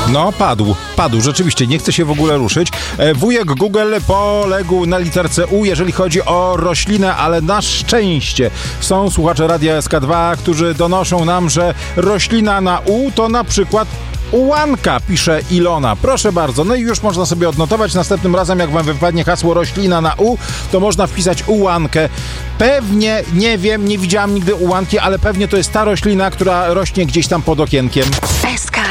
No, padł, rzeczywiście, nie chce się w ogóle ruszyć. Wujek Google poległ na literce U, jeżeli chodzi o roślinę, ale na szczęście są słuchacze Radia SK2, którzy donoszą nam, że roślina na U to na przykład ułanka, pisze Ilona. Proszę bardzo, no i już można sobie odnotować. Następnym razem, jak wam wypadnie hasło roślina na U, to można wpisać ułankę. Pewnie, nie wiem, nie widziałam nigdy ułanki, ale pewnie to jest ta roślina, która rośnie gdzieś tam pod okienkiem.